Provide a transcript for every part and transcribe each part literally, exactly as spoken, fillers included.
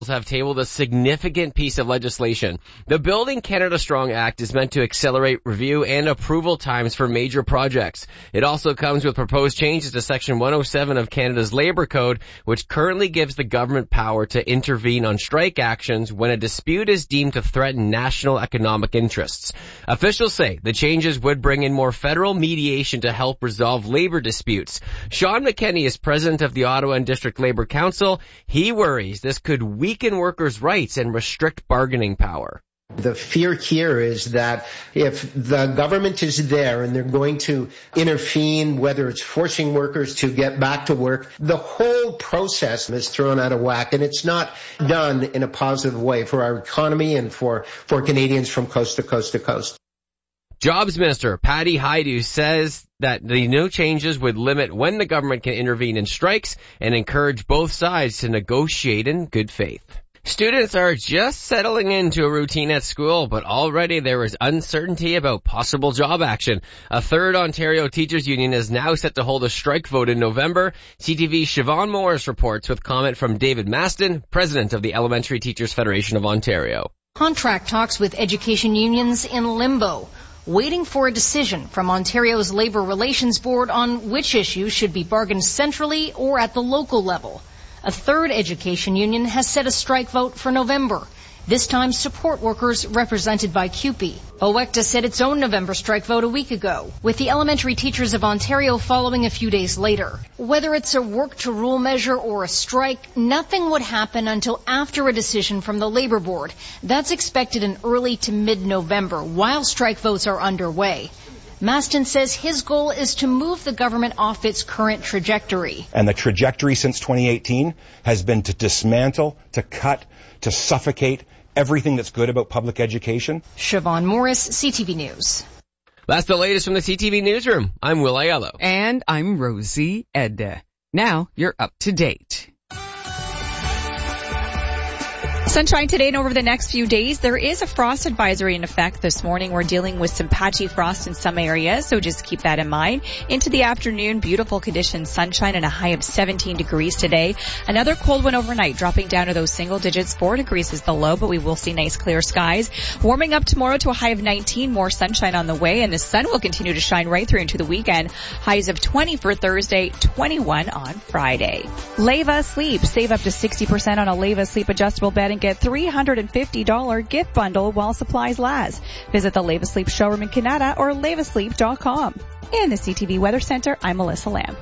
have tabled a significant piece of legislation. The Building Canada Strong Act is meant to accelerate review and approval times for major projects. It also comes with proposed changes to Section one oh seven of Canada's Labour Code, which currently gives the government power to intervene on strike actions when a dispute is deemed to threaten national economic interests. Officials say the changes would bring in more federal mediation to help resolve labor disputes. Sean McKenney is president of the Ottawa and District Labour Council. He worries this could weaken weaken workers' rights and restrict bargaining power. The fear here is that if the government is there and they're going to intervene, whether it's forcing workers to get back to work, the whole process is thrown out of whack, and it's not done in a positive way for our economy and for, for Canadians from coast to coast to coast. Jobs Minister Patty Hajdu says that the new changes would limit when the government can intervene in strikes and encourage both sides to negotiate in good faith. Students are just settling into a routine at school, but already there is uncertainty about possible job action. A third Ontario Teachers Union is now set to hold a strike vote in November. C T V's Siobhan Morris reports with comment from David Maston, president of the Elementary Teachers Federation of Ontario. Contract talks with education unions in limbo, waiting for a decision from Ontario's Labour Relations Board on which issues should be bargained centrally or at the local level. A third education union has set a strike vote for November, this time support workers represented by C U P E. OECTA set its own November strike vote a week ago, with the Elementary Teachers of Ontario following a few days later. Whether it's a work-to-rule measure or a strike, nothing would happen until after a decision from the Labour Board. That's expected in early to mid-November, while strike votes are underway. Maston says his goal is to move the government off its current trajectory. And the trajectory since twenty eighteen has been to dismantle, to cut, to suffocate everything that's good about public education. Siobhan Morris, C T V News. That's the latest from the C T V Newsroom. I'm Will Aiello. And I'm Rosie Edda. Now you're up to date. Sunshine today and over the next few days. There is a frost advisory in effect this morning. We're dealing with some patchy frost in some areas, so just keep that in mind. Into the afternoon, beautiful conditions, sunshine and a high of seventeen degrees today. Another cold one overnight, dropping down to those single digits. Four degrees is the low, but we will see nice clear skies. Warming up tomorrow to a high of nineteen, more sunshine on the way, and the sun will continue to shine right through into the weekend. Highs of twenty for Thursday, twenty-one on Friday. Leva Sleep. Save up to sixty percent on a Leva Sleep adjustable bed and get three hundred fifty dollars gift bundle while supplies last. Visit the Leva Sleep showroom in Canada or leva sleep dot com. In the C T V Weather Center, I'm Melissa Lamb.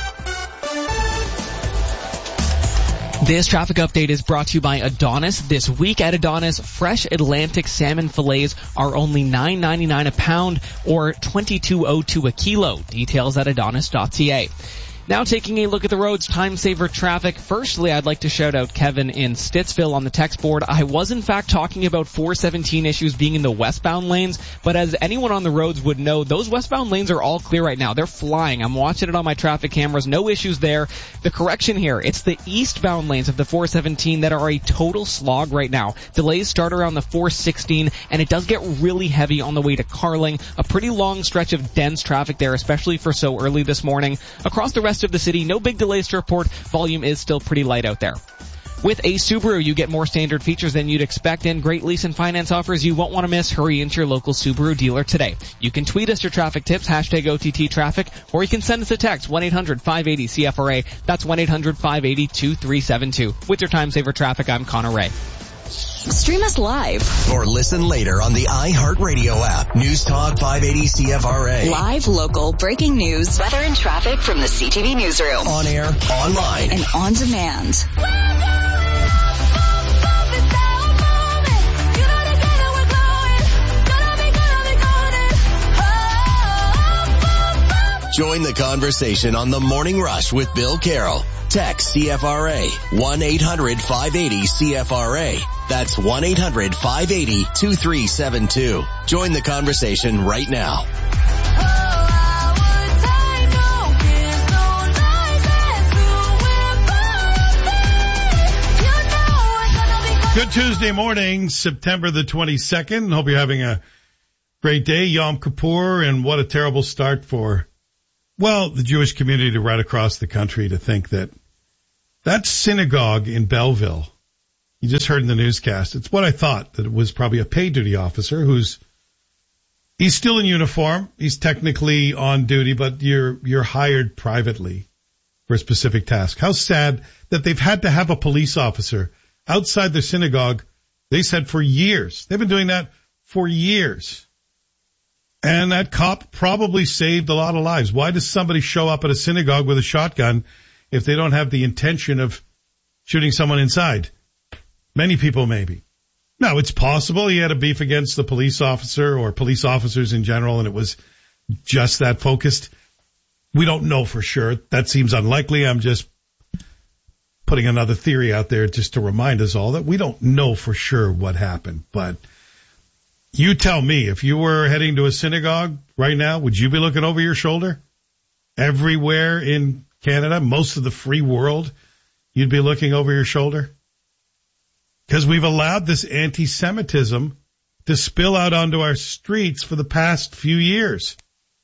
This traffic update is brought to you by Adonis. This week at Adonis, fresh Atlantic salmon fillets are only nine ninety-nine a pound or twenty-two oh two a kilo. Details at adonis dot c a. Now taking a look at the roads, time saver traffic. Firstly, I'd like to shout out Kevin in Stittsville on the text board. I was in fact talking about four seventeen issues being in the westbound lanes, but as anyone on the roads would know, those westbound lanes are all clear right now. They're flying. I'm watching it on my traffic cameras. No issues there. The correction here, it's the eastbound lanes of the four seventeen that are a total slog right now. Delays start around the four sixteen, and it does get really heavy on the way to Carling. A pretty long stretch of dense traffic there, especially for so early this morning. Across the rest of the city, no big delays to report. Volume is still pretty light out there. With a Subaru, you get more standard features than you'd expect and great lease and finance offers you won't want to miss. Hurry into your local Subaru dealer today. You can tweet us your traffic tips, hashtag O T T traffic, or you can send us a text, one eight hundred five eight zero C F R A. That's one eight hundred five eight zero two three seven two. With your time saver traffic, I'm Connor Ray. Stream us live or listen later on the iHeartRadio app. News Talk five eighty C F R A. Live, local, breaking news, weather and traffic from the C T V Newsroom. On air, online, and on demand. Join the conversation on The Morning Rush with Bill Carroll. Text C F R A, one eight hundred five eighty C F R A. That's one eight hundred five eighty two three seven two. Join the conversation right now. Good Tuesday morning, September the twenty-second. Hope you're having a great day. Yom Kippur, and what a terrible start for, well, the Jewish community right across the country to think that that synagogue in Belleville You just heard in the newscast. It's what I thought, that it was probably a paid duty officer who's, he's still in uniform. He's technically on duty, but you're, you're hired privately for a specific task. How sad that they've had to have a police officer outside their synagogue, they said, for years. They've been doing that for years. And that cop probably saved a lot of lives. Why does somebody show up at a synagogue with a shotgun if they don't have the intention of shooting someone inside? Many people maybe. Now, it's possible he had a beef against the police officer or police officers in general, and it was just that focused. We don't know for sure. That seems unlikely. I'm just putting another theory out there just to remind us all that we don't know for sure what happened. But you tell me, if you were heading to a synagogue right now, would you be looking over your shoulder? Everywhere in Canada, most of the free world, you'd be looking over your shoulder? Because we've allowed this anti-Semitism to spill out onto our streets for the past few years.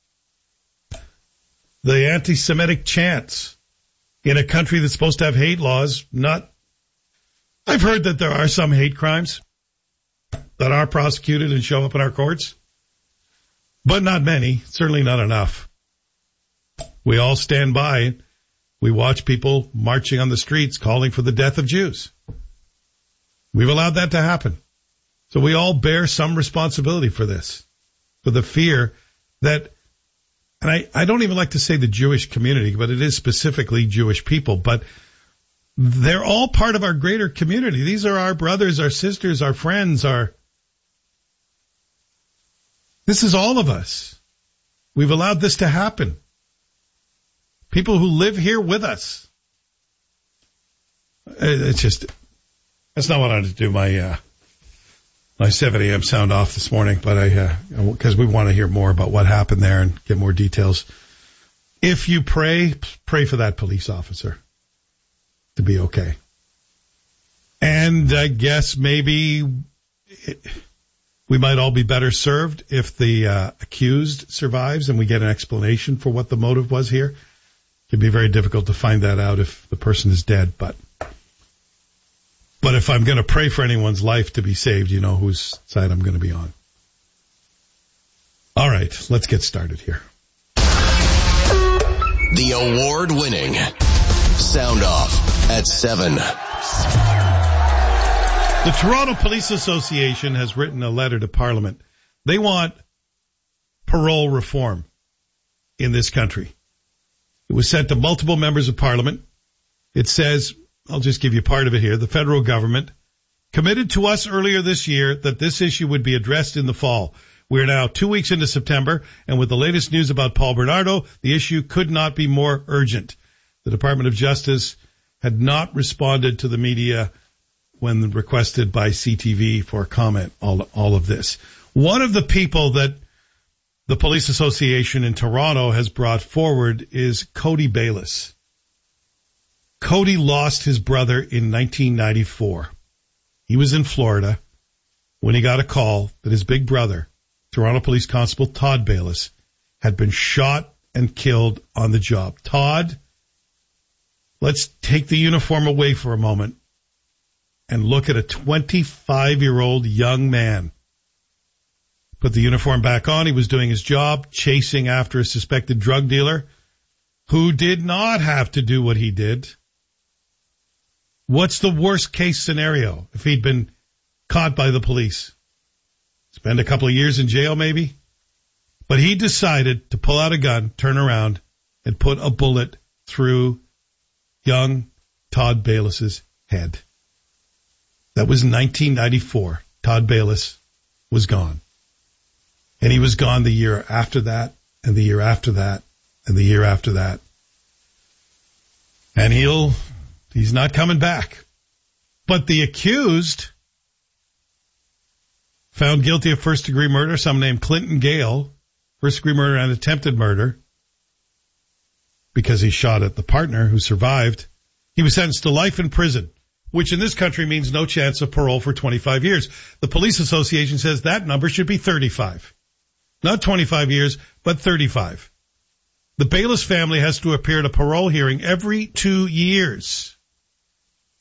The anti-Semitic chants in a country that's supposed to have hate laws, not, I've heard that there are some hate crimes that are prosecuted and show up in our courts, but not many, certainly not enough. We all stand by. We watch people marching on the streets calling for the death of Jews. We've allowed that to happen. So we all bear some responsibility for this, for the fear that, and I, I don't even like to say the Jewish community, but it is specifically Jewish people, but they're all part of our greater community. These are our brothers, our sisters, our friends, our, this is all of us. We've allowed this to happen. People who live here with us. It's just, that's not what I wanted to do my, uh, my seven a.m. sound off this morning, but I, uh, because we want to hear more about what happened there and get more details. If you pray, pray for that police officer to be okay. And I guess maybe it, we might all be better served if the uh, accused survives and we get an explanation for what the motive was here. It can be very difficult to find that out if the person is dead, but but if I'm going to pray for anyone's life to be saved, you know whose side I'm going to be on. All right, let's get started here. The award-winning Sound Off at seven. The Toronto Police Association has written a letter to Parliament. They want parole reform in this country. It was sent to multiple members of Parliament. It says, I'll just give you part of it here. The federal government committed to us earlier this year that this issue would be addressed in the fall. We're now two weeks into September, and with the latest news about Paul Bernardo, the issue could not be more urgent. The Department of Justice had not responded to the media when requested by C T V for comment, all, all of this. One of the people that the Police Association in Toronto has brought forward is Cody Bayless. Cody lost his brother in nineteen ninety-four. He was in Florida when he got a call that his big brother, Toronto Police Constable Todd Bayless, had been shot and killed on the job. Todd, let's take the uniform away for a moment and look at a twenty-five-year-old young man. Put the uniform back on. He was doing his job, chasing after a suspected drug dealer who did not have to do what he did. What's the worst case scenario if he'd been caught by the police? Spend a couple of years in jail maybe? But he decided to pull out a gun, turn around, and put a bullet through young Todd Bayless's head. That was nineteen ninety-four. Todd Bayless was gone. And he was gone the year after that, and the year after that, and the year after that. And he'll, he's not coming back. But the accused, found guilty of first-degree murder, someone named Clinton Gale, first-degree murder and attempted murder, because he shot at the partner who survived. He was sentenced to life in prison, which in this country means no chance of parole for twenty-five years. The Police Association says that number should be thirty-five. Not twenty-five years, but thirty-five. The Bayless family has to appear at a parole hearing every two years.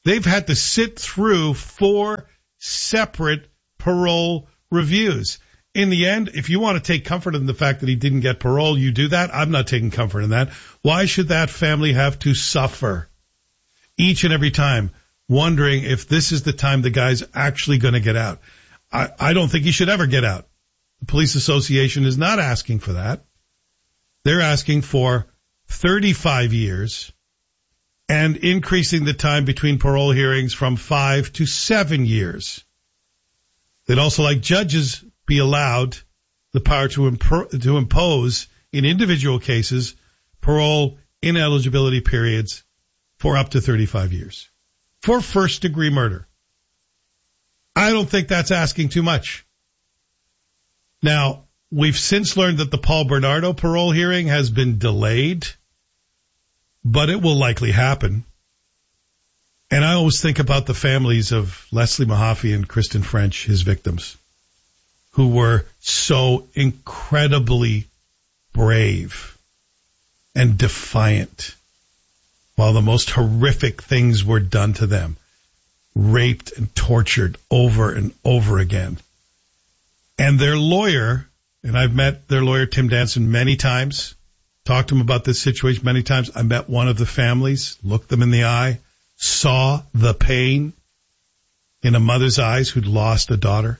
They've had to sit through four separate parole reviews. In the end, if you want to take comfort in the fact that he didn't get parole, you do that. I'm not taking comfort in that. Why should that family have to suffer each and every time, wondering if this is the time the guy's actually going to get out? I, I don't think he should ever get out. The Police Association is not asking for that. They're asking for thirty-five years and increasing the time between parole hearings from five to seven years. They'd also like judges be allowed the power to, imp- to impose, in individual cases, parole ineligibility periods for up to thirty-five years for first-degree murder. I don't think that's asking too much. Now, we've since learned that the Paul Bernardo parole hearing has been delayed, but it will likely happen. And I always think about the families of Leslie Mahaffey and Kristen French, his victims, who were so incredibly brave and defiant while the most horrific things were done to them, raped and tortured over and over again. And their lawyer, and I've met their lawyer, Tim Danson, many times, talked to him about this situation many times. I met one of the families, looked them in the eye, saw the pain in a mother's eyes who'd lost a daughter.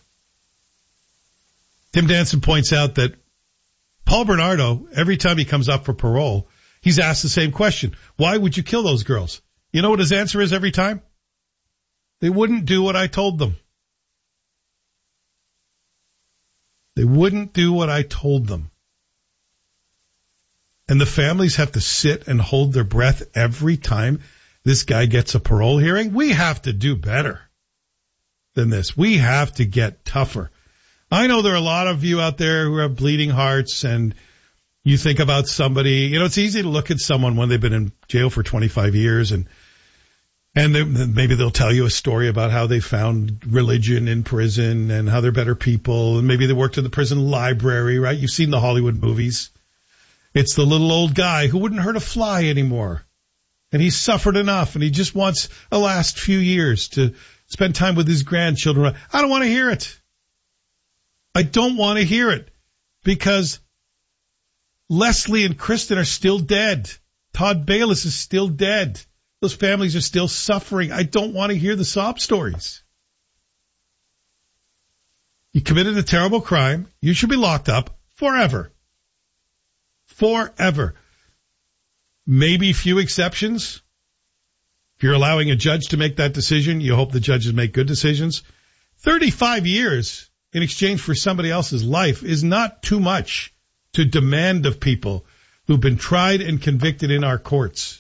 Tim Danson points out that Paul Bernardo, every time he comes up for parole, he's asked the same question. Why would you kill those girls? You know what his answer is every time? They wouldn't do what I told them. They wouldn't do what I told them. And the families have to sit and hold their breath every time this guy gets a parole hearing. We have to do better than this. We have to get tougher. I know there are a lot of you out there who have bleeding hearts, and you think about somebody. You know, it's easy to look at someone when they've been in jail for twenty-five years, and and they, maybe they'll tell you a story about how they found religion in prison and how they're better people, and maybe they worked in the prison library, right? You've seen the Hollywood movies. It's the little old guy who wouldn't hurt a fly anymore, and he's suffered enough, and he just wants a last few years to spend time with his grandchildren. I don't want to hear it. I don't want to hear it, because Leslie and Kristen are still dead. Todd Bayless is still dead. Those families are still suffering. I don't want to hear the sob stories. You committed a terrible crime. You should be locked up forever. Forever. Maybe few exceptions. If you're allowing a judge to make that decision, you hope the judges make good decisions. thirty-five years in exchange for somebody else's life is not too much to demand of people who've been tried and convicted in our courts.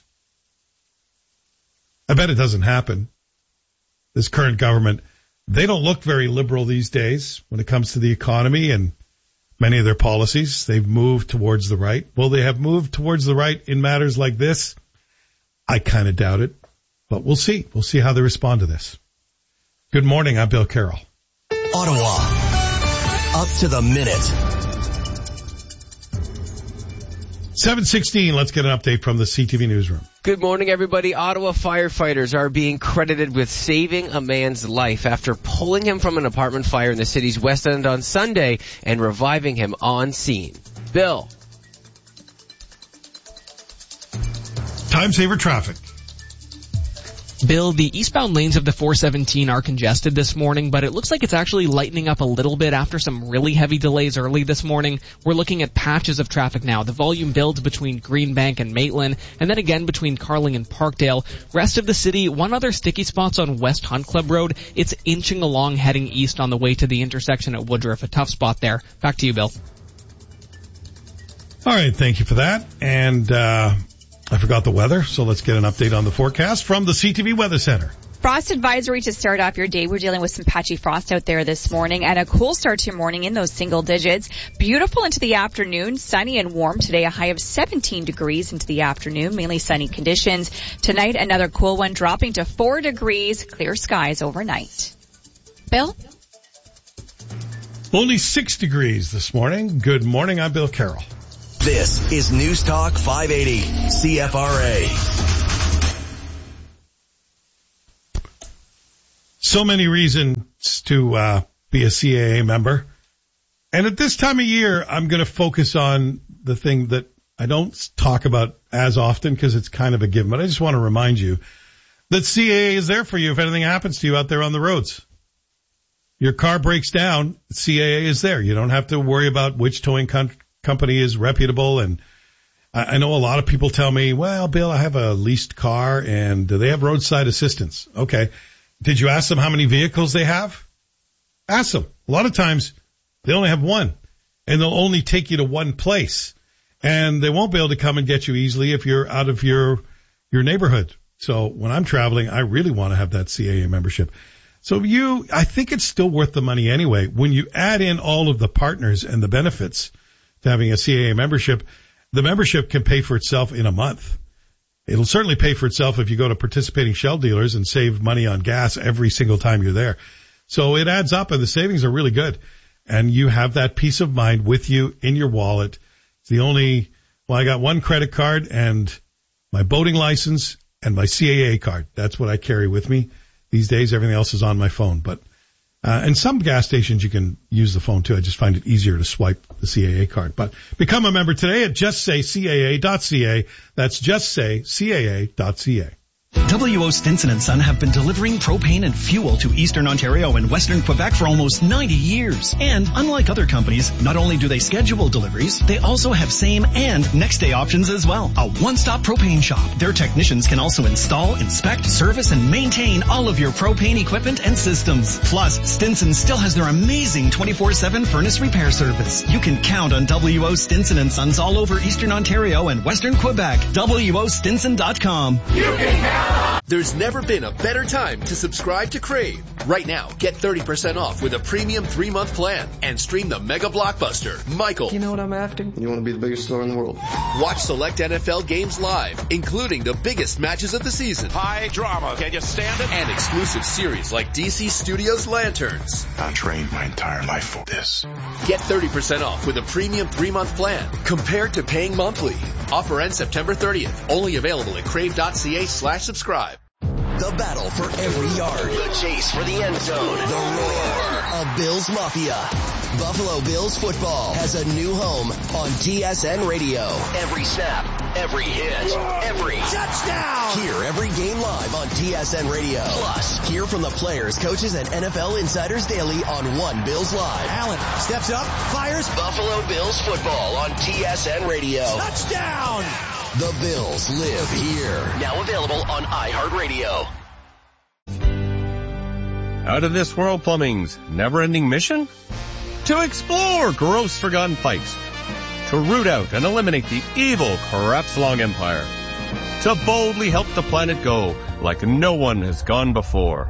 I bet it doesn't happen. This current government, they don't look very liberal these days when it comes to the economy and many of their policies. They've moved towards the right. Will they have moved towards the right in matters like this? I kind of doubt it, but we'll see. We'll see how they respond to this. Good morning. I'm Bill Carroll. Ottawa, up to the minute. seven sixteen, let's get an update from the C T V newsroom. Good morning, everybody. Ottawa firefighters are being credited with saving a man's life after pulling him from an apartment fire in the city's West End on Sunday and reviving him on scene. Bill. Time saver traffic. Bill, the eastbound lanes of the four seventeen are congested this morning, but it looks like it's actually lightening up a little bit after some really heavy delays early this morning. We're looking at patches of traffic now. The volume builds between Greenbank and Maitland, and then again between Carling and Parkdale. Rest of the city, one other sticky spot's on West Hunt Club Road. It's inching along heading east on the way to the intersection at Woodruff. A tough spot there. Back to you, Bill. All right, thank you for that. And uh I forgot the weather, so let's get an update on the forecast from the C T V Weather Center. Frost advisory to start off your day. We're dealing with some patchy frost out there this morning and a cool start to your morning in those single digits. Beautiful into the afternoon, sunny and warm today, a high of seventeen degrees into the afternoon, mainly sunny conditions. Tonight, another cool one dropping to four degrees, clear skies overnight. Bill? Only six degrees this morning. Good morning, I'm Bill Carroll. This is News Talk five eighty C F R A. So many reasons to uh, be a C A A member. And at this time of year, I'm going to focus on the thing that I don't talk about as often because it's kind of a given. But I just want to remind you that C A A is there for you if anything happens to you out there on the roads. Your car breaks down, C A A is there. You don't have to worry about which towing com- company is reputable. And I, I know a lot of people tell me, well, Bill, I have a leased car and do they have roadside assistance? Okay. Did you ask them how many vehicles they have? Ask them. A lot of times they only have one and they'll only take you to one place and they won't be able to come and get you easily if you're out of your, your neighborhood. So when I'm traveling, I really want to have that C A A membership. So you, I think it's still worth the money anyway. When you add in all of the partners and the benefits to having a C A A membership, the membership can pay for itself in a month. It'll certainly pay for itself if you go to participating Shell dealers and save money on gas every single time you're there. So it adds up and the savings are really good. And you have that peace of mind with you in your wallet. It's the only, well, I got one credit card and my boating license and my C A A card. That's what I carry with me. These days, everything else is on my phone. But, uh, and some gas stations you can use the phone too. I just find it easier to swipe the C A A card. But become a member today at just say C A A dot C A. That's just say C A A dot C A. W O. Stinson and Son have been delivering propane and fuel to Eastern Ontario and Western Quebec for almost ninety years. And unlike other companies, not only do they schedule deliveries, they also have same and next day options as well. A one-stop propane shop. Their technicians can also install, inspect, service, and maintain all of your propane equipment and systems. Plus, Stinson still has their amazing twenty-four seven furnace repair service. You can count on W O. Stinson and Sons all over Eastern Ontario and Western Quebec. W O Stinson dot com. You can count. There's never been a better time to subscribe to Crave. Right now, get thirty percent off with a premium three-month plan and stream the mega blockbuster, Michael. You know what I'm after? You want to be the biggest star in the world. Watch select N F L games live, including the biggest matches of the season. High drama. Can you stand it? And exclusive series like D C Studios Lanterns. I trained my entire life for this. Get thirty percent off with a premium three-month plan compared to paying monthly. Offer ends September thirtieth. Only available at crave.ca slash subscribe. The battle for every yard. The chase for the end zone. The roar of Bills Mafia. Buffalo Bills football has a new home on T S N Radio. Every snap, every hit, every touchdown. Hear every game live on T S N Radio. Plus, hear from the players, coaches, and N F L insiders daily on One Bills Live. Allen steps up, fires. Buffalo Bills football on T S N Radio. Touchdown! The Bills live here. Now available on iHeartRadio. Out of this world plumbing's never-ending mission? To explore gross forgotten pipes. To root out and eliminate the evil Krebs-Long Empire. To boldly help the planet go like no one has gone before.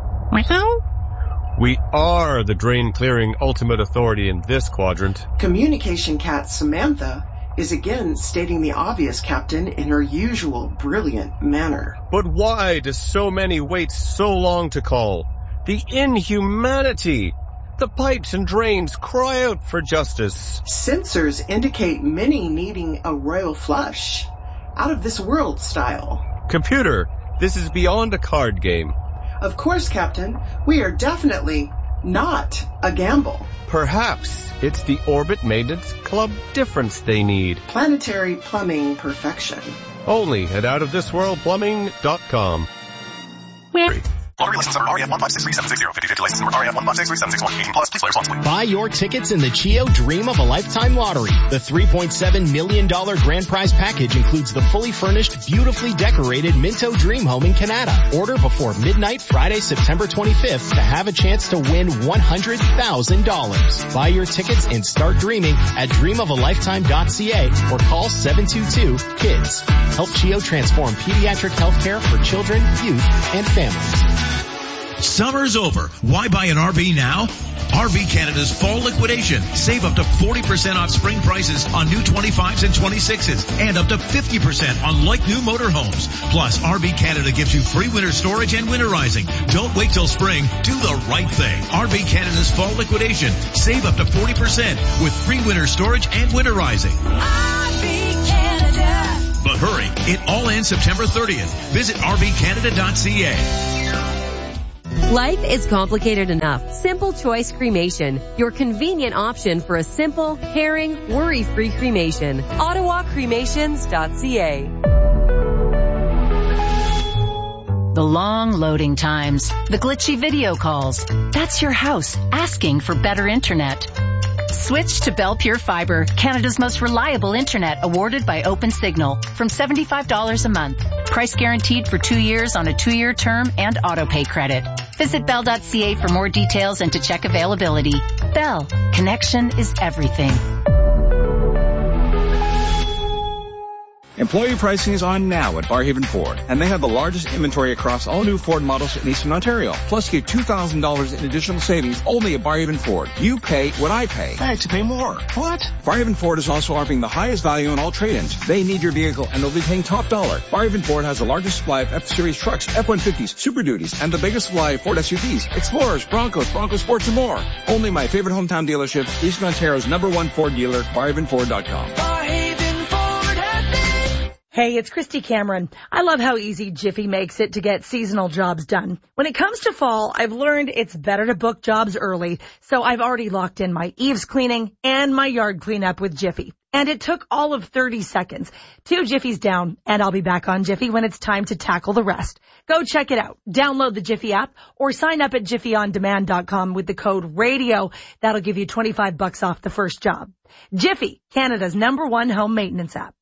We are the drain-clearing ultimate authority in this quadrant. Communication cat Samantha is again stating the obvious, Captain, in her usual brilliant manner. But why do so many wait so long to call? The inhumanity! The pipes and drains cry out for justice. Sensors indicate many needing a royal flush. Out of this world style. Computer, this is beyond a card game. Of course, Captain. We are definitely not a gamble. Perhaps it's the Orbit Maintenance Club difference they need. Planetary plumbing perfection. Only at out of this world plumbing dot com. Lottery license number R E F one five six three seven six zero. fifty fifty license number R E F one five six three seven six one. eighteen plus. Please play responsibly. Buy your tickets in the Chio Dream of a Lifetime Lottery. The three point seven million dollars grand prize package includes the fully furnished, beautifully decorated Minto Dream Home in Canada. Order before midnight Friday, September twenty-fifth to have a chance to win one hundred thousand dollars. Buy your tickets and start dreaming at dream of a lifetime dot c a or call seven two two KIDS. Help Chio transform pediatric healthcare for children, youth, and families. Summer's over. Why buy an R V now? R V Canada's fall liquidation. Save up to forty percent off spring prices on new twenty-fives and twenty-sixes and up to fifty percent on like new motorhomes. Plus, R V Canada gives you free winter storage and winterizing. Don't wait till spring. Do the right thing. R V Canada's fall liquidation. Save up to forty percent with free winter storage and winterizing. R V Canada. But hurry, it all ends September thirtieth. Visit R V Canada dot c a. Life is complicated enough. Simple Choice Cremation, your convenient option for a simple, caring, worry-free cremation. Ottawa Cremations dot C A. The long loading times, the glitchy video calls. That's your house asking for better internet. Switch to Bell Pure Fiber, Canada's most reliable internet, awarded by OpenSignal, from seventy-five dollars a month. Price guaranteed for two years on a two-year term and auto-pay credit. Visit bell dot C A for more details and to check availability. Bell, connection is everything. Employee pricing is on now at Barhaven Ford, and they have the largest inventory across all new Ford models in Eastern Ontario. Plus, get two thousand dollars in additional savings only at Barhaven Ford. You pay what I pay. I have to pay more. What? Barhaven Ford is also offering the highest value on all trade-ins. They need your vehicle, and they'll be paying top dollar. Barhaven Ford has the largest supply of F-Series trucks, F one fifties, Super Duties, and the biggest supply of Ford S U Vs, Explorers, Broncos, Bronco Sports, and more. Only my favorite hometown dealerships, Eastern Ontario's number one Ford dealer, Barhaven Ford dot com. Hey, it's Christy Cameron. I love how easy Jiffy makes it to get seasonal jobs done. When it comes to fall, I've learned it's better to book jobs early, so I've already locked in my eaves cleaning and my yard cleanup with Jiffy. And it took all of thirty seconds. Two Jiffies down, and I'll be back on Jiffy when it's time to tackle the rest. Go check it out. Download the Jiffy app or sign up at jiffy on demand dot com with the code RADIO. That'll give you twenty-five bucks off the first job. Jiffy, Canada's number one home maintenance app.